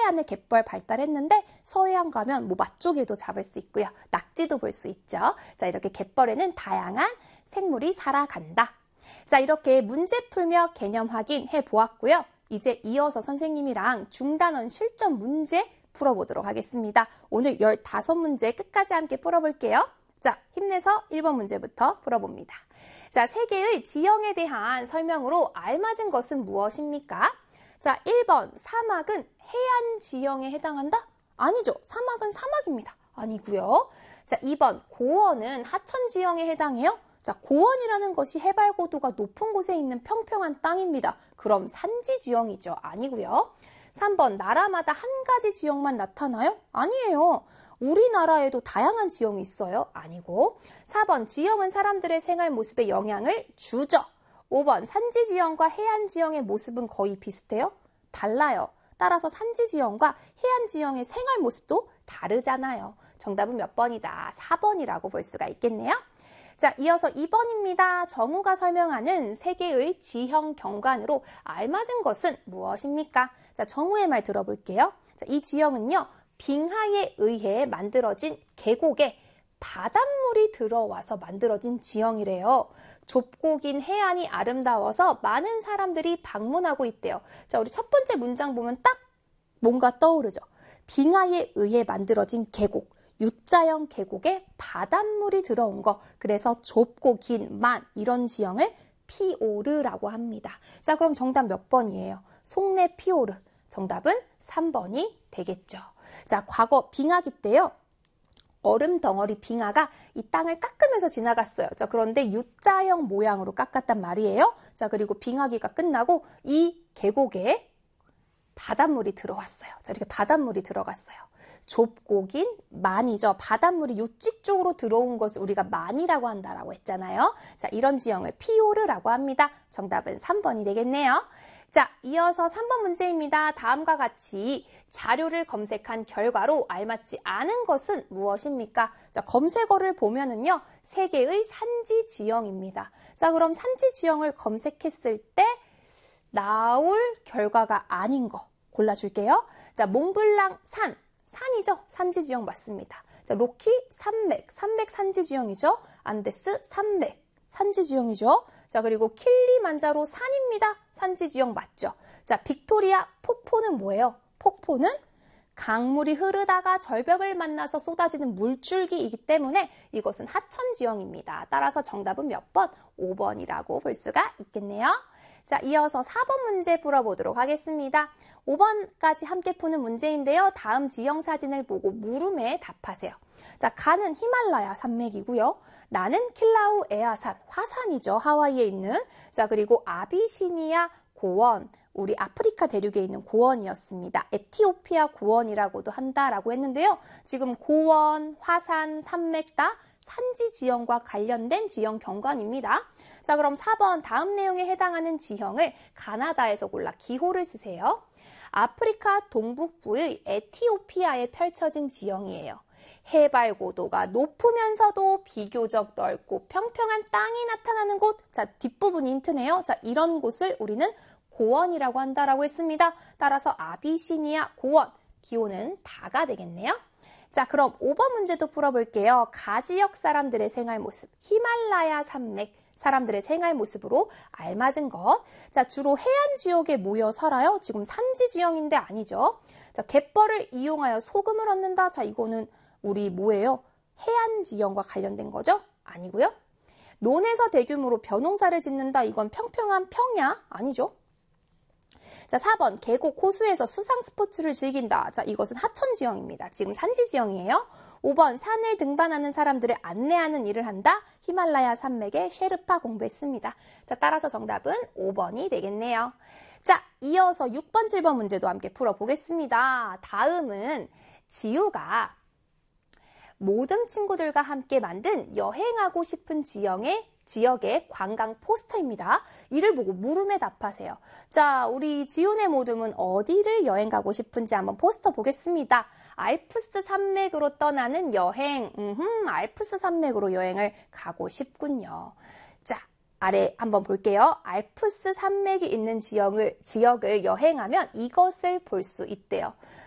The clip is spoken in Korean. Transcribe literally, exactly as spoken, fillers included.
서해안에 갯벌 발달했는데 서해안 가면 뭐 맛조개도 잡을 수 있고요. 낙지도 볼 수 있죠. 자, 이렇게 갯벌에는 다양한 생물이 살아간다. 자, 이렇게 문제 풀며 개념 확인해 보았고요. 이제 이어서 선생님이랑 중단원 실전 문제 풀어보도록 하겠습니다. 오늘 열다섯 문제 끝까지 함께 풀어볼게요. 자, 힘내서 일 번 문제부터 풀어봅니다. 자, 세계의 지형에 대한 설명으로 알맞은 것은 무엇입니까? 자, 일 번 사막은 해안 지형에 해당한다? 아니죠. 사막은 사막입니다. 아니고요. 자, 이 번 고원은 하천 지형에 해당해요? 자, 고원이라는 것이 해발 고도가 높은 곳에 있는 평평한 땅입니다. 그럼 산지 지형이죠. 아니고요. 삼 번 나라마다 한 가지 지형만 나타나요? 아니에요. 우리나라에도 다양한 지형이 있어요. 아니고. 사 번 지형은 사람들의 생활 모습에 영향을 주죠. 오 번 산지 지형과 해안 지형의 모습은 거의 비슷해요? 달라요. 따라서 산지 지형과 해안 지형의 생활 모습도 다르잖아요. 정답은 몇 번이다? 사 번이라고 볼 수가 있겠네요. 자, 이어서 이 번입니다. 정우가 설명하는 세계의 지형 경관으로 알맞은 것은 무엇입니까? 자, 정우의 말 들어볼게요. 자, 이 지형은요, 빙하에 의해 만들어진 계곡에 바닷물이 들어와서 만들어진 지형이래요. 좁고 긴 해안이 아름다워서 많은 사람들이 방문하고 있대요. 자, 우리 첫 번째 문장 보면 딱 뭔가 떠오르죠. 빙하에 의해 만들어진 계곡. U자형 계곡에 바닷물이 들어온 거. 그래서 좁고 긴 만 이런 지형을 피오르라고 합니다. 자, 그럼 정답 몇 번이에요? 속내 피오르. 정답은 삼 번이 되겠죠. 자, 과거 빙하기 때요. 얼음 덩어리 빙하가 이 땅을 깎으면서 지나갔어요. 자, 그런데 U자형 모양으로 깎았단 말이에요. 자, 그리고 빙하기가 끝나고 이 계곡에 바닷물이 들어왔어요. 자, 이렇게 바닷물이 들어갔어요. 좁고 긴 만이죠. 바닷물이 육지 쪽으로 들어온 것을 우리가 만이라고 한다라고 했잖아요. 자, 이런 지형을 피오르라고 합니다. 정답은 삼 번이 되겠네요. 자, 이어서 삼 번 문제입니다. 다음과 같이 자료를 검색한 결과로 알맞지 않은 것은 무엇입니까? 자, 검색어를 보면은요, 세계의 산지 지형입니다. 자, 그럼 산지 지형을 검색했을 때 나올 결과가 아닌 거 골라줄게요. 자, 몽블랑 산. 산이죠. 산지 지형 맞습니다. 자, 로키 산맥, 산맥 산지 지형이죠. 안데스 산맥, 산지 지형이죠. 자, 그리고 킬리만자로 산입니다. 산지 지형 맞죠. 자, 빅토리아 폭포는 뭐예요? 폭포는 강물이 흐르다가 절벽을 만나서 쏟아지는 물줄기이기 때문에 이것은 하천 지형입니다. 따라서 정답은 몇 번? 오 번이라고 볼 수가 있겠네요. 자, 이어서 사 번 문제 풀어보도록 하겠습니다. 오 번까지 함께 푸는 문제인데요. 다음 지형 사진을 보고 물음에 답하세요. 자, 가는 히말라야 산맥이고요. 나는 킬라우에아산, 화산이죠. 하와이에 있는. 자, 그리고 아비시니아 고원, 우리 아프리카 대륙에 있는 고원이었습니다. 에티오피아 고원이라고도 한다라고 했는데요. 지금 고원, 화산, 산맥 다 산지 지형과 관련된 지형 경관입니다. 자, 그럼 사 번 다음 내용에 해당하는 지형을 가나다에서 골라 기호를 쓰세요. 아프리카 동북부의 에티오피아에 펼쳐진 지형이에요. 해발 고도가 높으면서도 비교적 넓고 평평한 땅이 나타나는 곳. 자, 뒷부분이 힌트네요. 자, 이런 곳을 우리는 고원이라고 한다라고 했습니다. 따라서 아비시니아 고원, 기호는 다가 되겠네요. 자, 그럼 오 번 문제도 풀어볼게요. 가지역 사람들의 생활 모습, 히말라야 산맥 사람들의 생활 모습으로 알맞은 것. 자, 주로 해안 지역에 모여 살아요. 지금 산지 지형인데 아니죠. 자, 갯벌을 이용하여 소금을 얻는다. 자, 이거는 우리 뭐예요? 해안 지형과 관련된 거죠? 아니고요. 논에서 대규모로 벼농사를 짓는다. 이건 평평한 평야? 아니죠. 자, 사 번 계곡 호수에서 수상 스포츠를 즐긴다. 자, 이것은 하천 지형입니다. 지금 산지 지형이에요. 오 번 산을 등반하는 사람들을 안내하는 일을 한다. 히말라야 산맥의 쉐르파 공부했습니다. 자, 따라서 정답은 오 번이 되겠네요. 자, 이어서 육 번, 칠 번 문제도 함께 풀어보겠습니다. 다음은 지우가 모든 친구들과 함께 만든 여행하고 싶은 지형의 지역의 관광 포스터입니다. 이를 보고 물음에 답하세요. 자, 우리 지훈의 모듬은 어디를 여행 가고 싶은지 한번 포스터 보겠습니다. 알프스 산맥으로 떠나는 여행. 음흠, 알프스 산맥으로 여행을 가고 싶군요. 자, 아래 한번 볼게요. 알프스 산맥이 있는 지역을, 지역을 여행하면 이것을 볼 수 있대요.